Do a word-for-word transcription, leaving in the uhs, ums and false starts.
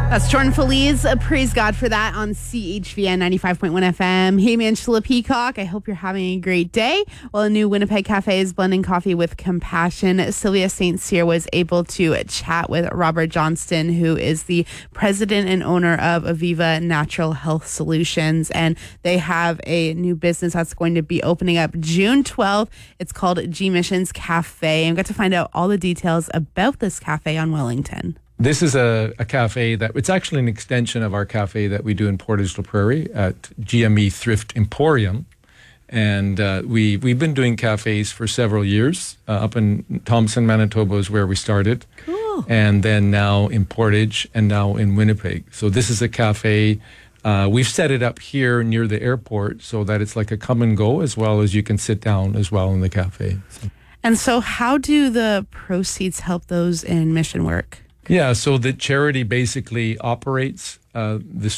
That's Jordan Feliz. Uh, praise God for that on C H V N ninety-five point one F M. Hey, Angela Peacock. I hope you're having a great day. Well, a new Winnipeg cafe is blending coffee with compassion. Sylvia Saint Cyr was able to chat with Robert Johnston, who is the president and owner of Aviva Natural Health Solutions. And they have a new business that's going to be opening up June twelfth. It's called G Missions Cafe. And we got to find out all the details about this cafe on Wellington. This is a, a cafe that, it's actually an extension of our cafe that we do in Portage la Prairie at G M E Thrift Emporium. And uh, we, we've been doing cafes for several years. Uh, up in Thompson, Manitoba is where we started. Cool. And then now in Portage and now in Winnipeg. So this is a cafe. Uh, we've set it up here near the airport so that it's like a come and go, as well as you can sit down as well in the cafe. So. And so how do the proceeds help those in mission work? Yeah, so the charity basically operates uh, the